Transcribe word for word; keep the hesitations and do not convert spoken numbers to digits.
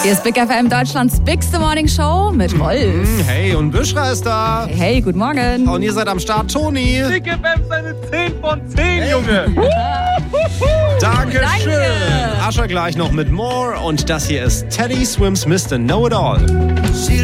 Hier ist Big F M, Deutschlands Bigste Morning Show mit Wolf. Hey, und Büschra ist da. Hey, hey, guten Morgen. Und ihr seid am Start, Toni. Big F M seine zehn von zehn, Junge. Dankeschön. Danke. Ascher gleich noch mit More. Und das hier ist Teddy Swims Mister Know-It-All.